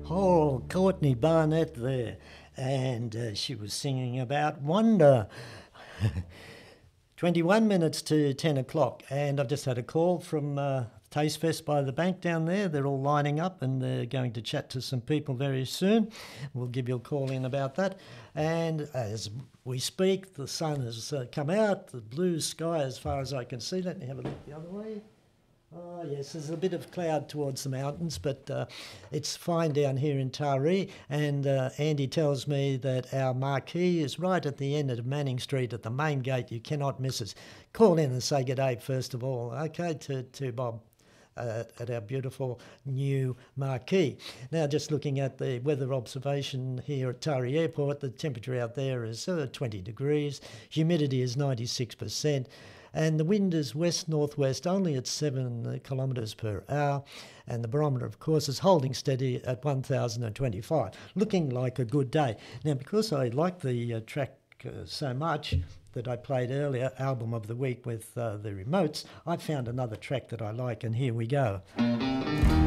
Oh, Courtney Barnett there, and she was singing about Wonder. 21 minutes to 10 o'clock, and I've just had a call from Taste Fest by the bank down there. They're all lining up and they're going to chat to some people very soon. We'll give you a call in about that. And as we speak, the sun has come out, the blue sky as far as I can see. Let me have a look the other way. Oh, yes, there's a bit of cloud towards the mountains, but it's fine down here in Taree. And Andy tells me that our marquee is right at the end of Manning Street at the main gate. You cannot miss us. Call in and say good day, first of all. Okay, to Bob. At our beautiful new marquee. Now, just looking at the weather observation here at Taree Airport, the temperature out there is 20 degrees, humidity is 96%, and the wind is west-northwest only at 7 kilometres per hour, and the barometer, of course, is holding steady at 1,025, looking like a good day. Now, because I like the track so much that I played earlier, Album of the Week with the remotes, I found another track that I like, and here we go.